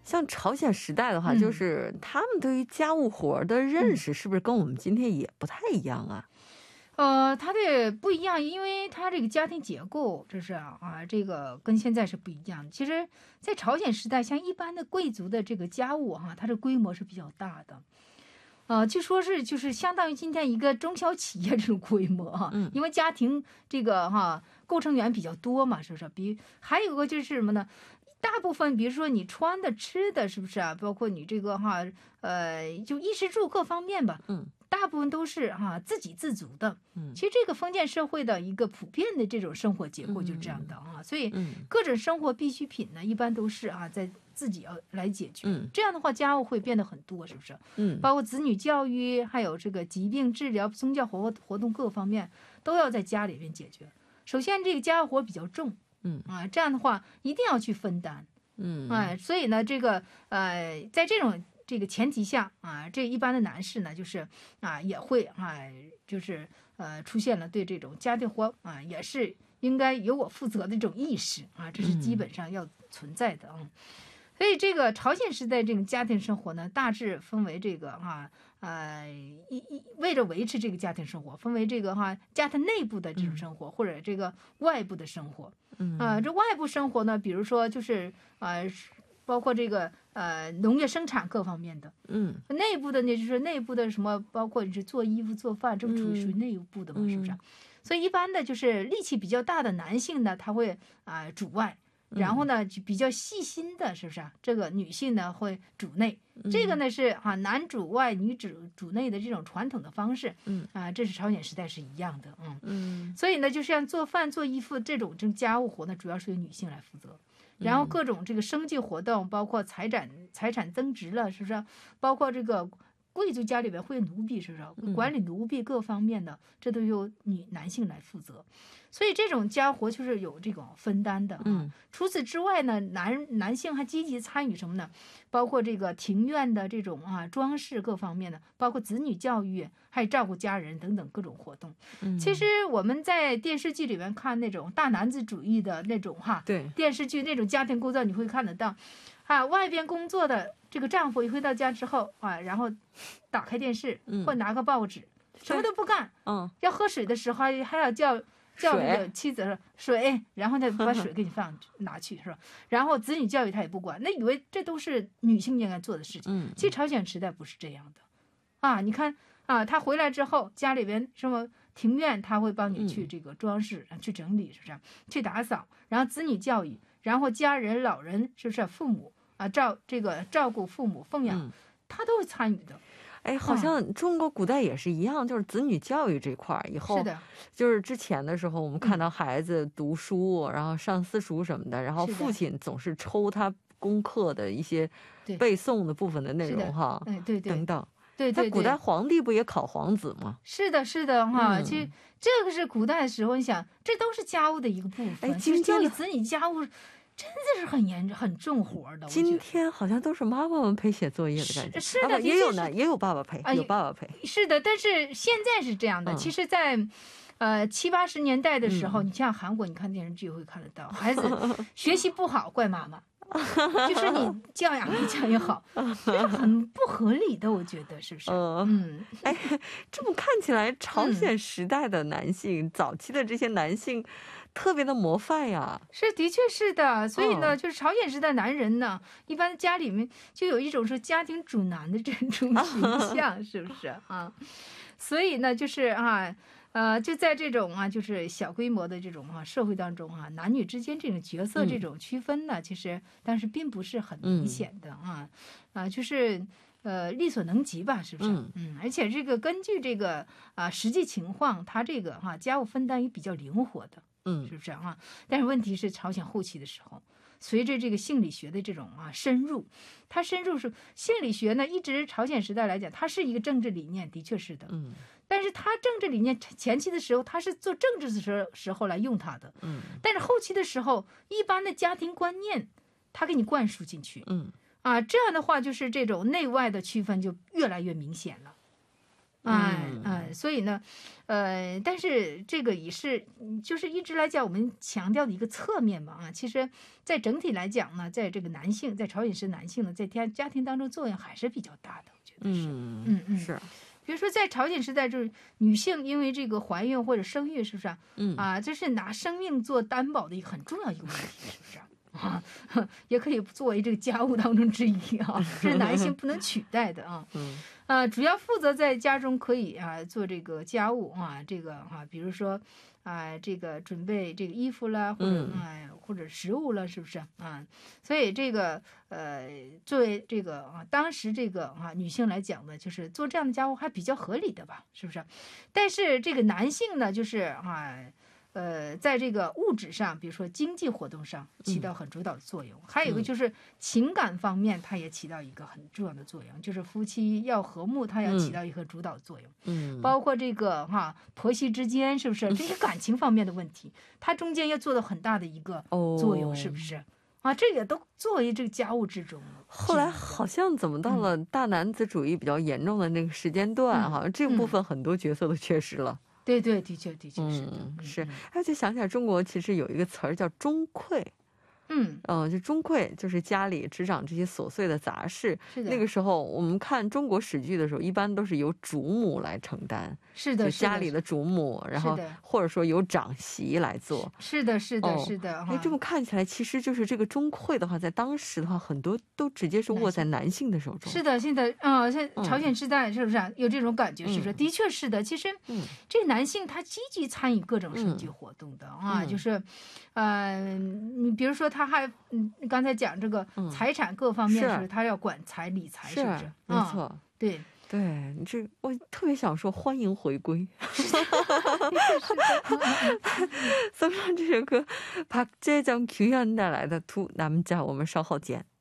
像朝鲜时代的话，就是他们对于家务活的认识是不是跟我们今天也不太一样啊？ 它的不一样，因为它这个家庭结构，这是这个跟现在是不一样的。其实，在朝鲜时代，像一般的贵族的这个家务它的规模是比较大的，据说是就是相当于今天一个中小企业这种规模因为家庭这个构成员比较多嘛，是不是？还有个就是什么呢？大部分比如说你穿的、吃的，是不是啊？包括你这个就衣食住各方面吧，大部分都是自给自足的。其实这个封建社会的一个普遍的这种生活结构就是这样的所以各种生活必需品呢，一般都是在自己要来解决。这样的话，家务会变得很多，是不是？包括子女教育，还有这个疾病治疗、宗教活动各方面，都要在家里边解决。首先，这个家务活比较重，这样的话一定要去分担，所以呢，这个在这个前提下这一般的男士呢，就是也会就是出现了对这种家庭活也是应该由我负责的这种意识这是基本上要存在的所以这个朝鲜时代这种家庭生活呢，大致分为这个为了维持这个家庭生活，分为这个家庭内部的这种生活，或者这个外部的生活。这外部生活呢，比如说就是包括这个农业生产各方面的。内部的呢，就是内部的什么，包括你是做衣服、做饭，这属于内部的嘛，是不是？所以一般的就是力气比较大的男性呢，他会主外。然后呢，就比较细心的，是不是这个女性呢会主内，这个呢是男主外女主内的这种传统的方式，这是朝鲜时代是一样的，所以呢，就像做饭、做衣服这种家务活呢，主要是由女性来负责。然后各种这个生计活动，包括财产增值了，是不是？包括这个贵族家里边会有奴婢，是不是？管理奴婢各方面的，这都由男性来负责。所以这种家活就是有这种分担的。除此之外呢，男性还积极参与什么呢？包括这个庭院的这种装饰各方面的，包括子女教育，还有照顾家人等等各种活动。其实我们在电视剧里面看那种大男子主义的那种对电视剧那种家庭构造，你会看得到。外边工作的这个丈夫一回到家之后然后打开电视或拿个报纸，什么都不干。要喝水的时候还要叫那个妻子水，然后他把水给你拿去，是吧？然后子女教育他也不管，那以为这都是女性应该做的事情。其实朝鲜时代不是这样的你看他回来之后，家里边什么庭院他会帮你去这个装饰，去整理，是不是？去打扫，然后子女教育，然后家人老人，是不是父母照顾父母奉养，他都会参与的。 好像中国古代也是一样，就是子女教育这块以后， 是的， 就是之前的时候，我们看到孩子读书，然后上私塾什么的，然后父亲总是抽他功课的一些背诵的部分的内容对等等。 对， 古代皇帝不也考皇子吗？ 是的其实这个是古代的时候，你想这都是家务的一个部分。其实教育子女家务真的是很重活的。 今天好像都是妈妈们陪写作业的感觉。 是的， 也有爸爸陪，有爸爸陪。 是的，但是现在是这样的。其实在70、80年代的时候，你像韩国，你看电视剧会看得到，孩子学习不好怪妈妈。就是你教养没教养好，这是很不合理的，我觉得是不是？ 这么看起来，朝鲜时代的男性，早期的这些男性，特别的模范呀。 是，的确是的。所以呢，就是朝鲜时代男人呢，一般家里面就有一种说家庭主男的这种形象，是不是所以呢，就是就在这种就是小规模的这种社会当中男女之间这种角色这种区分呢，其实但是并不是很明显的就是力所能及吧，是不是？而且这个根据这个实际情况，他这个家务分担也比较灵活的，是不是但是问题是朝鲜后期的时候，随着这个性理学的这种深入，它深入是性理学呢，一直朝鲜时代来讲，它是一个政治理念，的确是的，但是它政治理念前期的时候，它是做政治的时候来用它的，但是后期的时候，一般的家庭观念，它给你灌输进去，这样的话，就是这种内外的区分就越来越明显了。 所以呢，但是这个也是就是一直来讲我们强调的一个侧面嘛其实在整体来讲呢，在这个男性在朝鲜式男性呢，在家庭当中作用还是比较大的，我觉得是。 是。 比如说在朝鲜时代，就是女性因为这个怀孕或者生育，是不是这是拿生命做担保的一个很重要一个问题，是不是也可以作为这个家务当中之一是男性不能取代的主要负责在家中可以做这个家务这个比如说这个准备这个衣服啦，或者食物了，是不是所以这个作为这个当时这个女性来讲呢，就是做这样的家务还比较合理的吧，是不是？但是这个男性呢，就是在这个物质上，比如说经济活动上起到很主导的作用，还有一个就是情感方面，它也起到一个很重要的作用，就是夫妻要和睦，它要起到一个主导作用。包括这个婆媳之间，是不是这些感情方面的问题，它中间要做到很大的一个作用，是不是？这也都作为这个家务之中。 后来好像怎么到了大男子主义比较严重的那个时间段，好像这个部分很多角色都缺失了。 对，的确是。而且想起来中国其实有一个词儿叫中馈。就中馈，就是家里执掌这些琐碎的杂事。那个时候我们看中国史剧的时候，一般都是由主母来承担， 是的， 家里的主母，然后或者说由长媳来做。 是的。 这么看起来，其实就是这个中馈的话，在当时的话，很多都直接是握在男性的手中。 是的，现在朝鲜时代是不是有这种感觉？是不是？的确是的。其实这个男性他积极参与各种社会活动的就是你比如说他还刚才讲这个财产各方面是他要管理财，是不是？ 没错， 对， 这我特别想说欢迎回归。送上这首歌，박재정 규현带来的《두 남자》，我们稍后见。